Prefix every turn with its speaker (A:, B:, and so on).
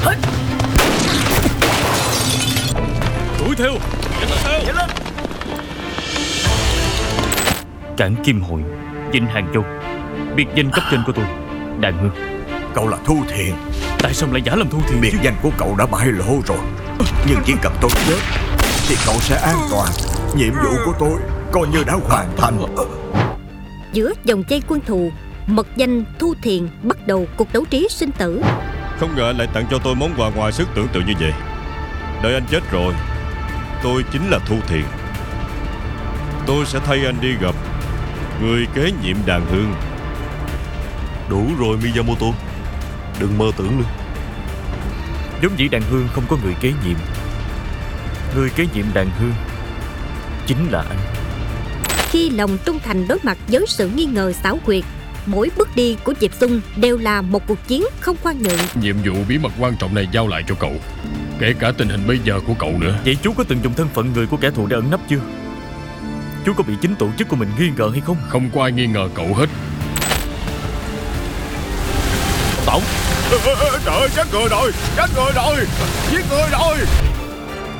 A: Đuổi theo.
B: Nhanh lên.
A: Cảng Kim Hội, Vinh Hàng Châu. Biệt danh cấp trên của tôi, Đàn Hương.
C: Cậu là Thu Thiền.
A: Tại sao lại giả làm Thu Thiền
C: Biệt
A: chứ?
C: danh của cậu đã bại lộ rồi. Nhưng chỉ cần tôi chết thì cậu sẽ an toàn. Nhiệm vụ của tôi coi như đã hoàn thành.
D: Giữa vòng vây quân thù, mật danh Thu Thiền bắt đầu cuộc đấu trí sinh tử.
E: Không ngờ anh lại tặng cho tôi món quà ngoài sức tưởng tượng như vậy. Đợi anh chết rồi, tôi chính là Thu Thiền. Tôi sẽ thay anh đi gặp người kế nhiệm Đàn Hương.
F: Đủ rồi Miyamoto, đừng mơ tưởng nữa.
A: Giống dĩ Đàn Hương không có người kế nhiệm. Người kế nhiệm Đàn Hương chính là anh.
D: Khi lòng trung thành đối mặt với sự nghi ngờ xảo quyệt, mỗi bước đi của Diệp Xung đều là một cuộc chiến không khoan nhượng.
G: Nhiệm vụ bí mật quan trọng này giao lại cho cậu, kể cả tình hình bây giờ của cậu nữa.
A: Vậy chú có từng dùng thân phận người của kẻ thù để ẩn nấp chưa? Chú có bị chính tổ chức của mình nghi ngờ hay không?
G: Không có ai nghi ngờ cậu hết.
A: Tổng.
E: Trời ơi, chết người rồi, giết người rồi.